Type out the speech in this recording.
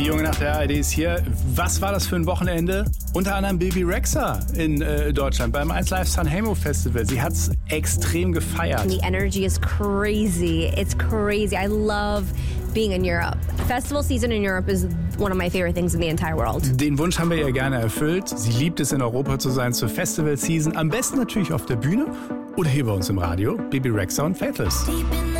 Die Junge nach der ARD ist hier. Was war das für ein Wochenende? Unter anderem Bebe Rexha in Deutschland beim 1Live Sanremo Festival. Sie hat es extrem gefeiert. The energy is crazy. It's crazy. I love being in Europe. Festival season in Europe is one of my favorite things in the entire world. Den Wunsch haben wir ihr gerne erfüllt. Sie liebt es, in Europa zu sein zur Festival Season. Am besten natürlich auf der Bühne oder hier bei uns im Radio. Bebe Rexha und Faithless.